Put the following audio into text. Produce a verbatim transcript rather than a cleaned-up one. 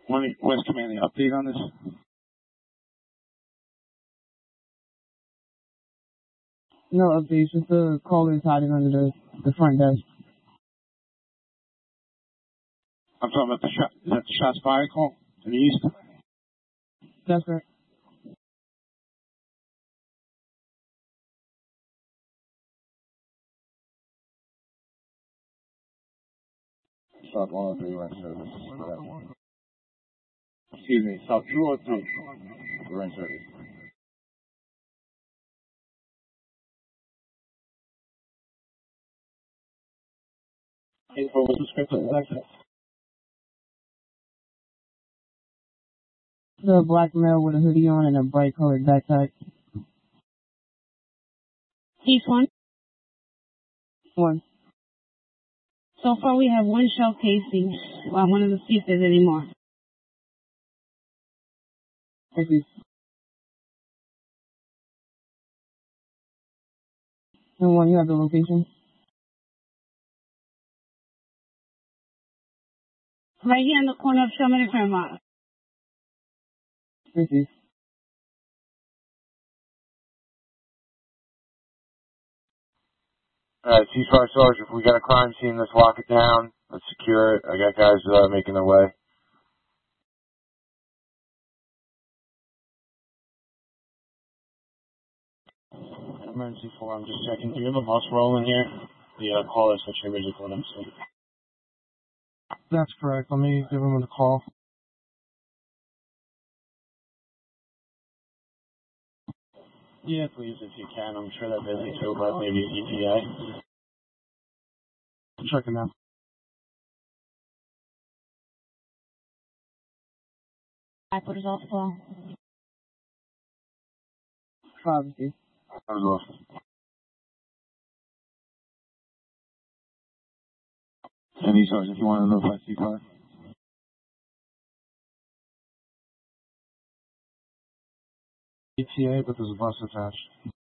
West Command, the update on this? No updates, just the callers hiding under the, the front desk. I'm talking about the shot. Is that the shots fired call to the east? That's right. South one oh three, we're in service. Excuse me, South two oh three, we're in service. Info, what's the script of access? The black male with a hoodie on and a bright colored backpack. East one. One. So far we have one shell casing. Well, I wanted to see if there's any more. Thank you. And one, you have the location? Right here in the corner of Sherman and Fairmont. Thank you. Alright, ceasefire Sarge, if we got a crime scene, let's lock it down. Let's secure it. I got guys uh, making their way. Emergency four, I'm just checking. Do you have a bus rolling here? The uh, caller said she originally called him. That's correct. Let me give him a call. Yeah, please, if you can. I'm sure they're busy too, but maybe E T A. I'm checking now. I put it off as well. Privacy. I was off. Any Sarge, if you want to know if I see car. E T A, but there's a bus attached.